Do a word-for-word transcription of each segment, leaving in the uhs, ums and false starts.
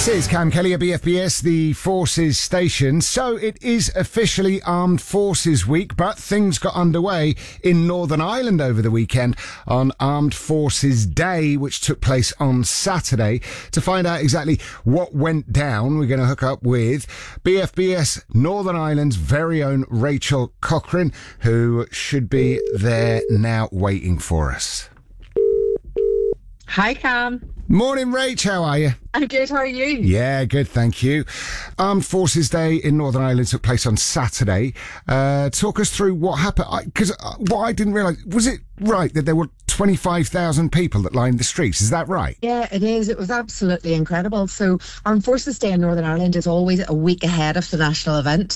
This is Cam Kelly at B F B S, the Forces station. So it is officially Armed Forces Week, but things got underway in Northern Ireland over the weekend on Armed Forces Day, which took place on Saturday. To find out exactly what went down, we're going to hook up with B F B S Northern Ireland's very own Rachel Cochrane, who should be there now waiting for us. Hi, Cam. Morning, Rach. How are you? I'm good. How are you? Yeah, good, thank you. Armed Forces Day in Northern Ireland took place on Saturday. Uh, talk us through what happened, because what I didn't realise, was it right that there were twenty-five thousand people that lined the streets? Is that right? Yeah, it is. It was absolutely incredible. So Armed Forces Day in Northern Ireland is always a week ahead of the national event.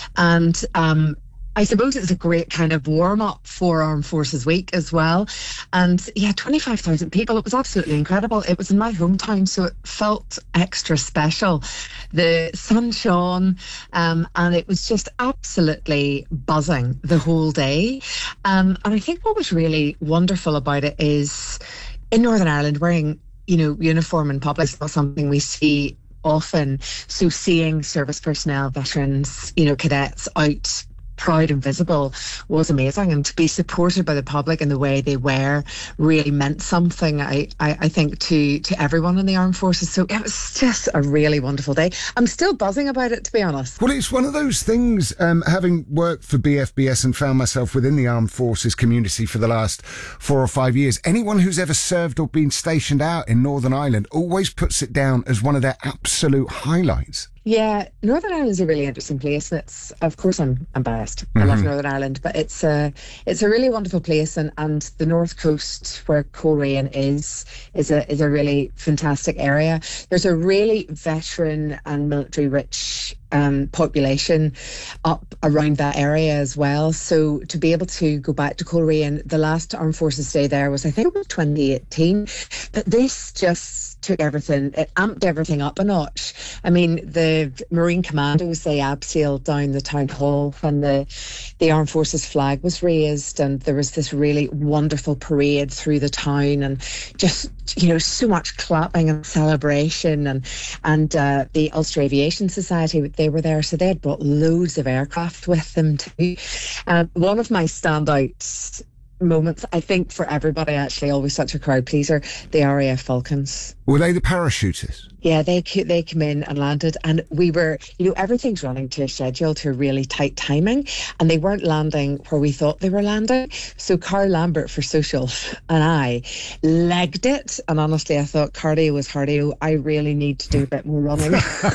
And um I suppose it's a great kind of warm-up for Armed Forces Week as well. And yeah, twenty-five thousand people. It was absolutely incredible. It was in my hometown, so it felt extra special. The sun shone, um, and it was just absolutely buzzing the whole day. Um, and I think what was really wonderful about it is in Northern Ireland, wearing, you know, uniform in public is not something we see often. So seeing service personnel, veterans, you know, cadets out proud and visible was amazing, and to be supported by the public in the way they were really meant something, I, I, I think, to to everyone in the armed forces. So it was just a really wonderful day. I'm still buzzing about it, to be honest. Well, it's one of those things, um, having worked for B F B S and found myself within the armed forces community for the last four or five years, anyone who's ever served or been stationed out in Northern Ireland always puts it down as one of their absolute highlights. Yeah, Northern Ireland is a really interesting place, and it's, of course, I'm, I'm biased. Mm-hmm. I love Northern Ireland, but it's a it's a really wonderful place, and, and the North Coast, where Coleraine is, is a is a really fantastic area. There's a really veteran and military rich um, population up around that area as well. So to be able to go back to Coleraine, the last Armed Forces Day there was, I think it was twenty eighteen, but this just took everything, it amped everything up a notch. I mean, the Marine Commandos, they abseiled down the town hall when the the Armed Forces flag was raised, and there was this really wonderful parade through the town, and just, you know, so much clapping and celebration, and and uh, the Ulster Aviation Society, they were there, so they had brought loads of aircraft with them too. Uh, one of my standout moments, I think, for everybody, actually, always such a crowd pleaser, the R A F Falcons. Were they the parachuters? Yeah, they they came in and landed, and we were, you know, everything's running to a schedule, to a really tight timing, and they weren't landing where we thought they were landing. So Carl Lambert for social and I legged it, and honestly, I thought cardio was cardio. I really need to do a bit more running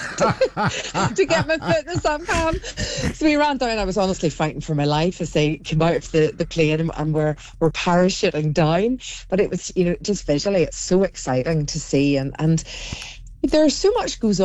to get my fitness up, Cam. So we ran down. I was honestly fighting for my life as they came out of the, the plane and, and were, were parachuting down. But it was, you know, just visually, it's so exciting to see, and, and there's so much goes on.